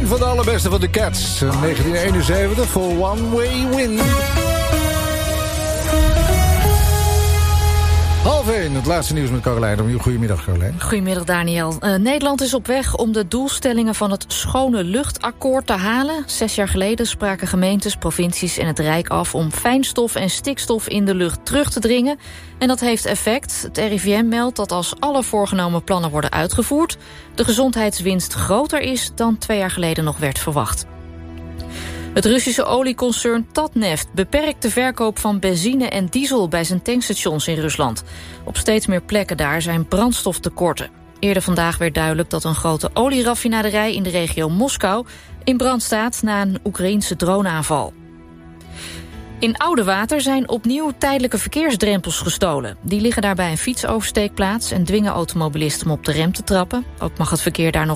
van de allerbeste van de Cats. 1971 voor One Way Win. 12:30, het laatste nieuws met Caroline. Goedemiddag, Caroline. Goedemiddag, Daniel. Nederland is op weg om de doelstellingen van het Schone Luchtakkoord te halen. 6 jaar geleden spraken gemeentes, provincies en het Rijk af om fijnstof en stikstof in de lucht terug te dringen. En dat heeft effect. Het RIVM meldt dat als alle voorgenomen plannen worden uitgevoerd, de gezondheidswinst groter is dan 2 jaar geleden nog werd verwacht. Het Russische olieconcern Tatneft beperkt de verkoop van benzine en diesel bij zijn tankstations in Rusland. Op steeds meer plekken daar zijn brandstoftekorten. Eerder vandaag werd duidelijk dat een grote olieraffinaderij in de regio Moskou in brand staat na een Oekraïense droneaanval. In Oudewater zijn opnieuw tijdelijke verkeersdrempels gestolen. Die liggen daar bij een fietsoversteekplaats en dwingen automobilisten om op de rem te trappen. Ook mag het verkeer daar nog